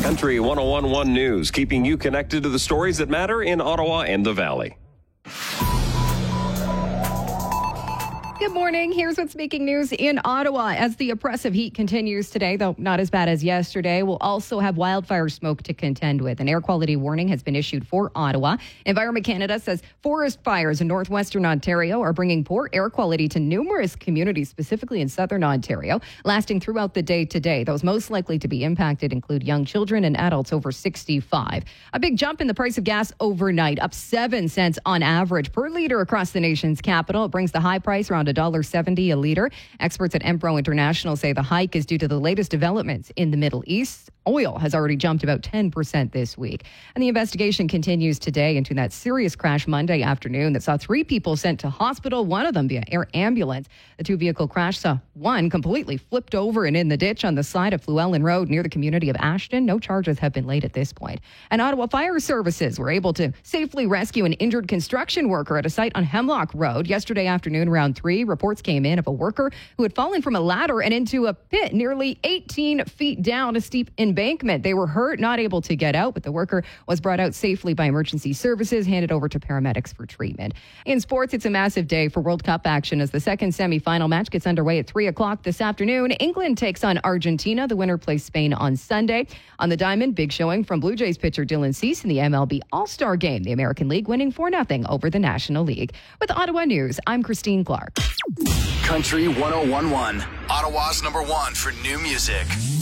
Country 101.1 News, keeping you connected to the stories that matter in Ottawa and the Valley. Good morning. Here's what's making news in Ottawa as the oppressive heat continues today, though not as bad as yesterday. We'll also have wildfire smoke to contend with. An air quality warning has been issued for Ottawa. Environment Canada says forest fires in northwestern Ontario are bringing poor air quality to numerous communities, specifically in southern Ontario, lasting throughout the day today. Those most likely to be impacted include young children and adults over 65. A big jump in the price of gas overnight, up 7 cents on average per liter across the nation's capital. It brings the high price around $1.70 a liter. Experts at Empro International say the hike is due to the latest developments in the Middle East. Oil has already jumped about 10% this week. And the investigation continues today into that serious crash Monday afternoon that saw 3 people sent to hospital, one of them via air ambulance. The 2-vehicle crash saw one completely flipped over and in the ditch on the side of Llewellyn Road near the community of Ashton. No charges have been laid at this point. And Ottawa Fire Services were able to safely rescue an injured construction worker at a site on Hemlock Road. Yesterday afternoon around 3, reports came in of a worker who had fallen from a ladder and into a pit nearly 18 feet down a steep embankment. They were hurt, not able to get out, but the worker was brought out safely by emergency services, handed over to paramedics for treatment. In sports, it's a massive day for World Cup action as the second semifinal match gets underway at 3 o'clock this afternoon. England takes on Argentina. The winner plays Spain on Sunday. On the diamond, big showing from Blue Jays pitcher Dylan Cease in the MLB All-Star Game. The American League winning 4-0 over the National League. With Ottawa News, I'm Christine Clark. Country 101.1, Ottawa's #1 for new music.